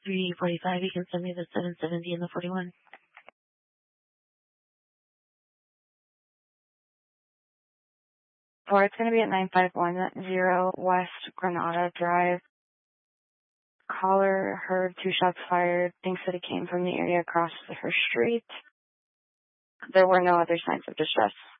345, you can send me the 770 and the 41. Or it's going to be at 9510 West Granada Drive. Caller heard 2 shots fired, thinks that it came from the area across her street. There were no other signs of distress.